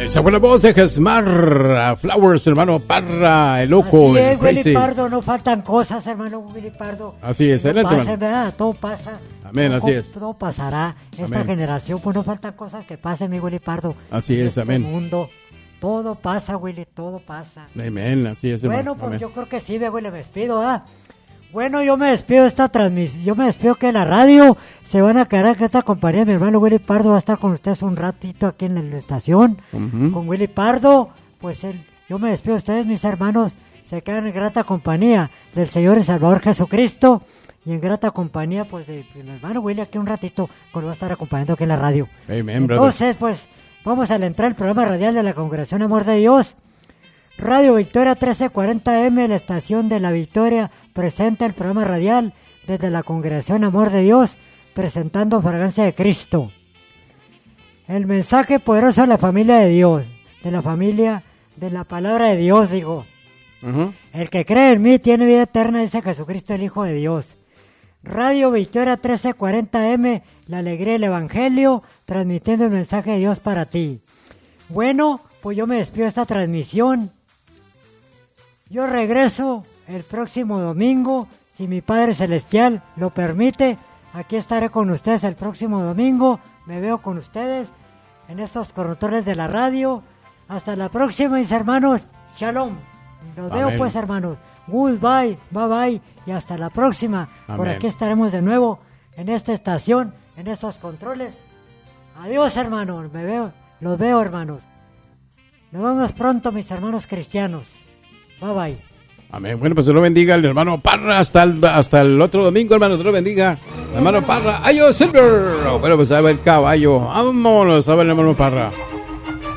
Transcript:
Esa fue la voz de Gesmar Flowers, hermano Parra, el loco, Así el es, crazy. Willy Pardo, no faltan cosas, hermano Willy Pardo. Así es, no adelante, pasa, hermano. ¿verdad? Todo pasa. Amén, así es. Todo pasará. Esta Amén. generación, pues no faltan cosas que pasen, mi Willy Pardo. Así En es, este amén. mundo, todo pasa, Willy, todo pasa. Amén, así es, hermano. Bueno, pues Amén. yo creo que sí, Willy, me despido, ¿ah? Bueno, yo me despido de esta transmisión, yo me despido que la radio se van a quedar con esta compañía. Mi hermano Willy Pardo va a estar con ustedes un ratito aquí en la estación, Ujú. con Willy Pardo. Pues yo me despido de ustedes, mis hermanos, se quedan en grata compañía del Señor y Salvador Jesucristo, y en grata compañía, pues, de mi hermano Willy aquí un ratito, que lo va a estar acompañando aquí en la radio. Amén, brother. Entonces, pues, vamos a entrar al programa radial de la Congregación Amor de Dios. Radio Victoria 1340M, la estación de la Victoria, presenta el programa radial desde la Congregación Amor de Dios, presentando Fragancia de Cristo. El mensaje poderoso de la familia de Dios, de la familia, de la palabra de Dios, digo. Ujú. El que cree en mí tiene vida eterna, dice Jesucristo, el Hijo de Dios. Radio Victoria 1340M, la alegría del Evangelio, transmitiendo el mensaje de Dios para ti. Bueno, pues yo me despido de esta transmisión. Yo regreso el próximo domingo, si mi Padre Celestial lo permite. Aquí estaré con ustedes el próximo domingo. Me veo con ustedes en estos controles de la radio. Hasta la próxima, mis hermanos. Shalom. Los veo, Amén. pues, hermanos. Goodbye, bye bye y hasta la próxima. Por Amén. aquí estaremos de nuevo en esta estación, en estos controles. Adiós, hermanos. Los veo, hermanos. Nos vemos pronto, mis hermanos cristianos. Bye bye. Amén. Bueno, pues Dios lo bendiga el hermano Parra hasta el otro domingo, hermano. Dios lo bendiga. Hermano Parra. ¡Ayo, Silver! Bueno, pues a ver el caballo. Vámonos a ver el hermano Parra.